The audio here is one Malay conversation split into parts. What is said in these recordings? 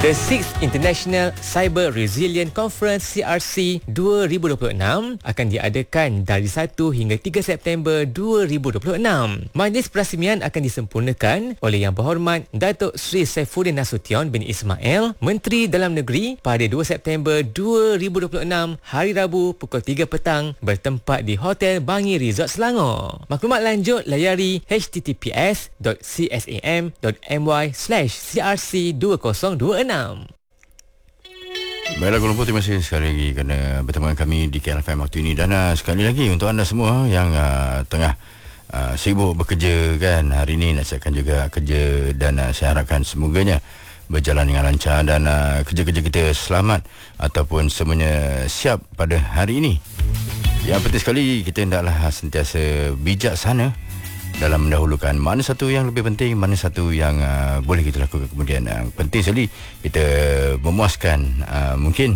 The 6th International Cyber Resilient Conference CRC 2026 akan diadakan dari 1 hingga 3 September 2026. Majlis perasmian akan disempurnakan oleh Yang Berhormat Datuk Seri Saifuddin Nasution bin Ismail, Menteri Dalam Negeri, pada 2 September 2026 hari Rabu pukul 3 petang bertempat di Hotel Bangi Resort Selangor. Maklumat lanjut layari https.csam.my/crc2026. Baiklah Kuala Lumpur, terima kasih sekali lagi kerana bertemu dengan kami di KLFM waktu ini. Dan sekali lagi untuk anda semua yang tengah sibuk bekerja kan, hari ini nak siapkan juga kerja, dan saya harapkan semoganya berjalan dengan lancar dan kerja-kerja kita selamat ataupun semuanya siap pada hari ini. Yang penting sekali kita hendaklah sentiasa bijaksana dalam mendahulukan mana satu yang lebih penting, mana satu yang boleh kita lakukan kemudian. Penting sekali kita memuaskan mungkin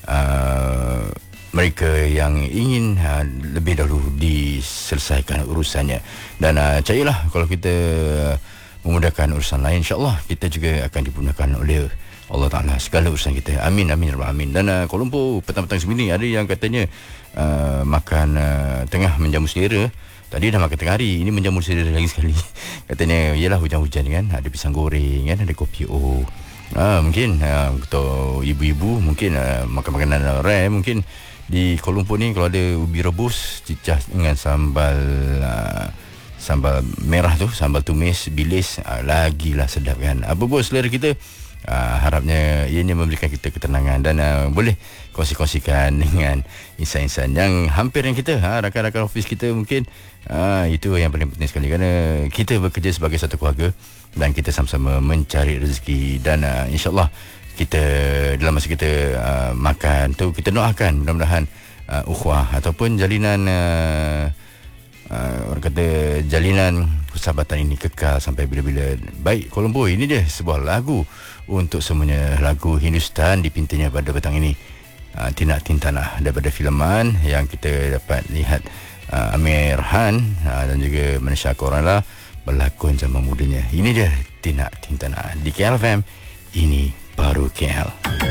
mereka yang ingin lebih dahulu diselesaikan urusannya. Dan percayalah, kalau kita memudahkan urusan lain, insyaAllah kita juga akan dimudahkan oleh Allah Ta'ala segala urusan kita. Amin, amin, amin. Dan Kuala Lumpur petang-petang sebelum ni ada yang katanya makan tengah menjamu selera. Tadi dah makan tengah hari, ini menjamu selera lagi sekali. Katanya, yelah hujan-hujan kan, ada pisang goreng kan, ada kopi o. Mungkin untuk ibu-ibu mungkin makan makanan rare. Mungkin di Kuala Lumpur ni kalau ada ubi rebus cicah dengan sambal merah tu, sambal tumis bilis, lagilah sedap kan. Apa pun selera kita, harapnya ianya memberikan kita ketenangan dan boleh kongsi-kongsikan dengan insan-insan yang hampiran kita, rakan-rakan ofis kita mungkin. Itu yang paling penting sekali, kerana kita bekerja sebagai satu keluarga dan kita sama-sama mencari rezeki. Dan insyaAllah kita dalam masa kita makan tu, kita doakan mudah-mudahan ukhuwah ataupun jalinan orang kata jalinan persahabatan ini kekal sampai bila-bila. Baik Kuala Lumpur, ini dia sebuah lagu untuk semuanya, lagu Hindustan dipintanya pada petang ini. Tinak Tintanah daripada fileman yang kita dapat lihat Amir Han dan juga Manisha Korala berlakon zaman mudanya. Ini dia Tinak Tintanah di KLFM. Ini baru KL.